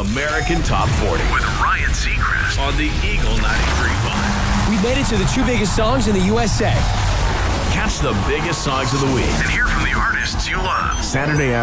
American Top 40 with Ryan Seacrest on the Eagle 93.5. We made it to the two biggest songs in the USA. Catch the biggest songs of the week. and hear from the artists you love. Saturday